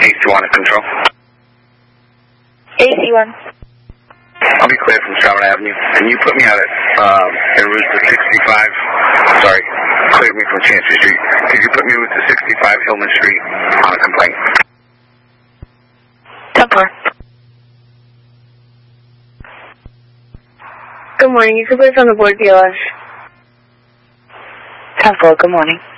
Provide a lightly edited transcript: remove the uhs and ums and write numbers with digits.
AC1 at control. AC1. I'll be clear from Charlotte Avenue. And you put me out at en route to 65. Sorry, cleared me from Chancery Street. Could you put me with the 65 Hillman Street on a complaint? 10-4. Good morning. You can place on the board BLS. 10-4, good morning.